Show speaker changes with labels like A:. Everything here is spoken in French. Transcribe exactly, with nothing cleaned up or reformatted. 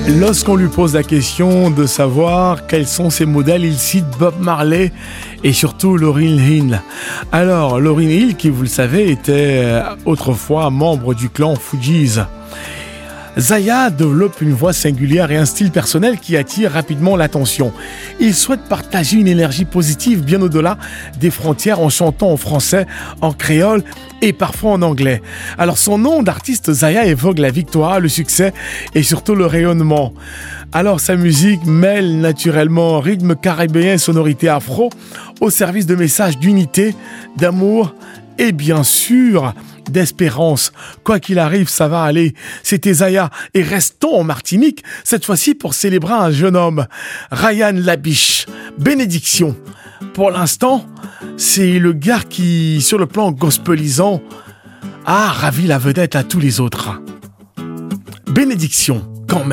A: Lorsqu'on lui pose la question de savoir quels sont ses modèles, il cite Bob Marley et surtout Lauryn Hill. Alors, Lauryn Hill, qui vous le savez, était autrefois membre du clan Fugees. Zaya développe une voix singulière et un style personnel qui attire rapidement l'attention. Il souhaite partager une énergie positive bien au-delà des frontières en chantant en français, en créole et parfois en anglais. Alors son nom d'artiste Zaya évoque la victoire, le succès et surtout le rayonnement. Alors sa musique mêle naturellement rythme caribéen et sonorité afro au service de messages d'unité, d'amour et bien sûr d'espérance. Quoi qu'il arrive, ça va aller. C'était Zaya et restons en Martinique, cette fois-ci pour célébrer un jeune homme, Ryan Labiche. Bénédiction. Pour l'instant, c'est le gars qui, sur le plan gospelisant, a ravi la vedette à tous les autres. Bénédiction.